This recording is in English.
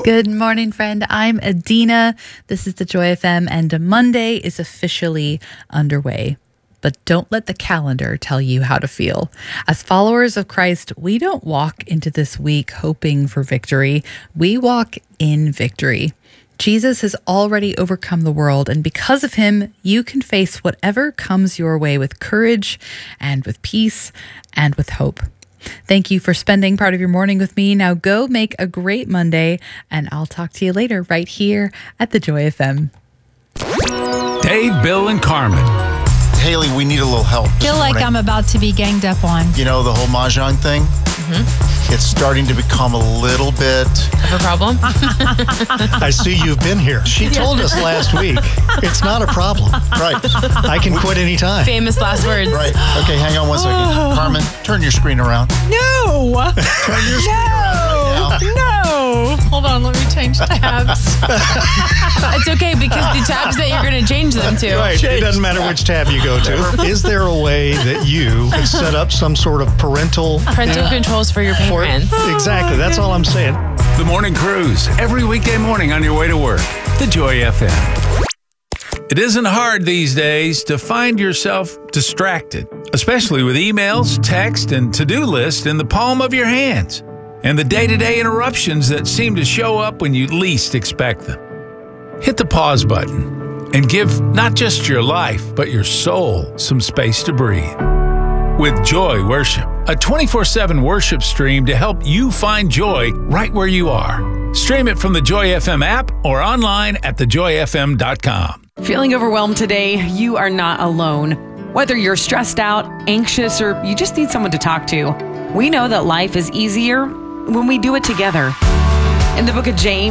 Good morning, friend. I'm Adina. This is the Joy FM, and Monday is officially underway. But don't let the calendar tell you how to feel. As followers of Christ, we don't walk into this week hoping for victory. We walk in victory. Jesus has already overcome the world, and because of him, you can face whatever comes your way with courage and with peace and with hope. Thank you for spending part of your morning with me. Now go make a great Monday, and I'll talk to you later right here at the Joy FM. Dave, Bill, and Carmen. Haley, we need a little help. I feel like I'm about to be ganged up on. You know, the whole Mahjong thing? Mm-hmm. It's starting to become a little bit... Of a problem? I see you've been here. She told us last week it's not a problem. Right. I can quit anytime. Famous last words. Right. Okay, hang on 1 second. Carmen, turn your screen around. No! Turn your screen around right now. No! Hold on, let me change tabs. It's okay because the tabs that you're going to change them to. Right. It doesn't matter which tab you go to. Is there a way that you could set up some sort of parental Controls for your parents. Exactly. That's all I'm saying. The Morning Cruise, every weekday morning on your way to work. The Joy FM. It isn't hard these days to find yourself distracted, especially with emails, text, and to-do lists in the palm of your hands, and the day-to-day interruptions that seem to show up when you least expect them. Hit the pause button and give not just your life, but your soul some space to breathe. With Joy Worship, a 24/7 worship stream to help you find joy right where you are. Stream it from the Joy FM app or online at thejoyfm.com. Feeling overwhelmed today? You are not alone. Whether you're stressed out, anxious, or you just need someone to talk to, we know that life is easier when we do it together. In the book of James,